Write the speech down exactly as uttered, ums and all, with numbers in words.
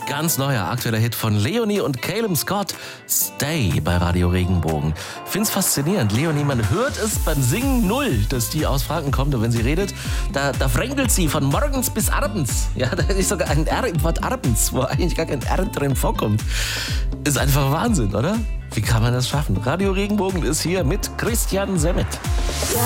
Ganz neuer, aktueller Hit von Leonie und Calum Scott, Stay bei Radio Regenbogen. Find's faszinierend. Leonie, man hört es beim Singen null, dass die aus Franken kommt. Und wenn sie redet, da, da fränkelt sie von morgens bis abends. Ja, da ist sogar ein R im Wort abends, wo eigentlich gar kein R drin vorkommt. Ist einfach Wahnsinn, oder? Wie kann man das schaffen? Radio Regenbogen ist hier mit Christian Semmet.